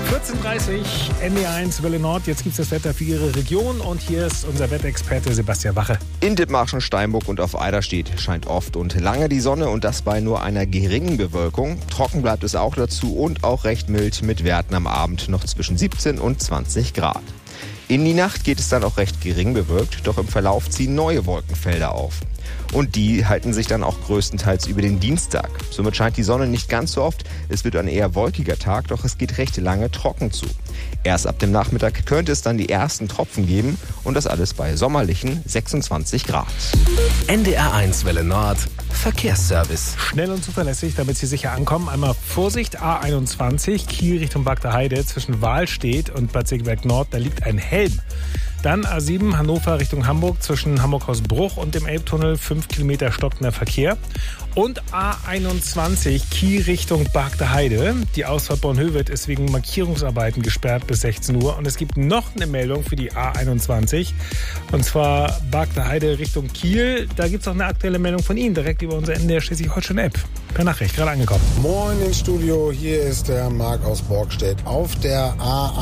14.30 NDR1 Welle Nord. Jetzt gibt es das Wetter für Ihre Region und hier ist unser Wetterexperte Sebastian Wache. In Dithmarschen, Steinburg und auf Eiderstedt scheint oft und lange die Sonne und das bei nur einer geringen Bewölkung. Trocken bleibt es auch dazu und auch recht mild mit Werten am Abend noch zwischen 17 und 20 Grad. In die Nacht geht es dann auch recht gering bewölkt, doch im Verlauf ziehen neue Wolkenfelder auf. Und die halten sich dann auch größtenteils über den Dienstag. Somit scheint die Sonne nicht ganz so oft. Es wird ein eher wolkiger Tag, doch es geht recht lange trocken zu. Erst ab dem Nachmittag könnte es dann die ersten Tropfen geben und das alles bei sommerlichen 26 Grad. NDR1 Welle Nord Verkehrsservice. Schnell und zuverlässig, damit Sie sicher ankommen. Einmal Vorsicht, A21, Kiel Richtung Bagdaheide zwischen Wahlstedt und Bad Segeberg Nord. Da liegt ein Helm. Dann A7 Hannover Richtung Hamburg zwischen Hamburg-Hausbruch und dem Elbtunnel 5 Kilometer stockender Verkehr. Und A21 Kiel Richtung Bagdaheide. Die Ausfahrt Bornhöved ist wegen Markierungsarbeiten gesperrt bis 16 Uhr. Und es gibt noch eine Meldung für die A21. Und zwar Bagdaheide Richtung Kiel. Da gibt es auch eine aktuelle Meldung von Ihnen direkt über unsere NDR Schleswig-Holstein-App. Per Nachricht, gerade angekommen. Moin ins Studio, hier ist der Marc aus Borgstedt. Auf der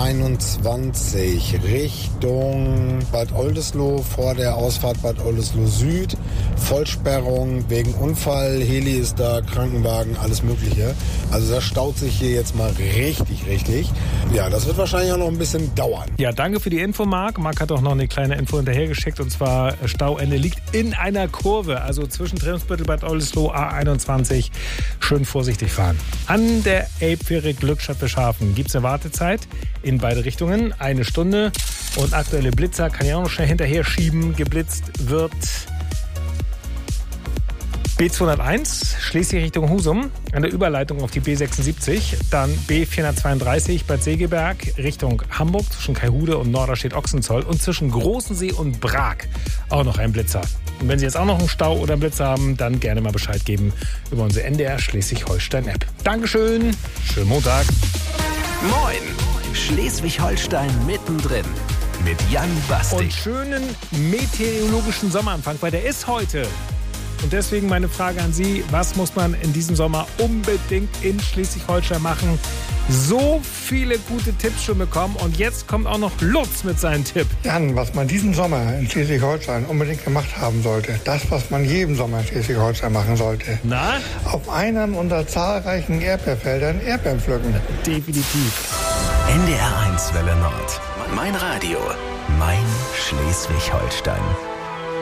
A21 Richtung Bad Oldesloe vor der Ausfahrt Bad Oldesloe Süd. Vollsperrung wegen Unfall, Heli ist da, Krankenwagen, alles Mögliche. Also das staut sich hier jetzt mal richtig. Ja, das wird wahrscheinlich auch noch ein bisschen dauern. Ja, danke für die Info, Marc. Marc hat auch noch eine kleine Info hinterhergeschickt und zwar Stauende liegt in einer Kurve, also zwischen Tremsbüttel, Bad Oldesloe, A21. Schön vorsichtig fahren. An der Elbfähre Glückstadt Bischhafen gibt es eine Wartezeit in beide Richtungen, 1 Stunde. Und aktuelle Blitzer kann ich auch noch schnell hinterher schieben. Geblitzt wird B201, Schleswig Richtung Husum, an der Überleitung auf die B76, dann B432 Bad Segeberg Richtung Hamburg zwischen Kaihude und Norderstedt-Ochsenzoll und zwischen Großensee und Brag auch noch ein Blitzer. Und wenn Sie jetzt auch noch einen Stau oder einen Blitzer haben, dann gerne mal Bescheid geben über unsere NDR Schleswig-Holstein-App. Dankeschön, schönen Montag. Moin, Schleswig-Holstein mittendrin mit Jan Bastik. Und schönen meteorologischen Sommeranfang, weil der ist heute. Und deswegen meine Frage an Sie, was muss man in diesem Sommer unbedingt in Schleswig-Holstein machen? So viele gute Tipps schon bekommen und jetzt kommt auch noch Lutz mit seinem Tipp. Jan, was man diesen Sommer in Schleswig-Holstein unbedingt gemacht haben sollte, das, was man jeden Sommer in Schleswig-Holstein machen sollte. Na? Auf einem unserer zahlreichen Erdbeerfeldern Erdbeeren pflücken. Definitiv. NDR1 Welle Nord. Mein Radio. Mein Schleswig-Holstein.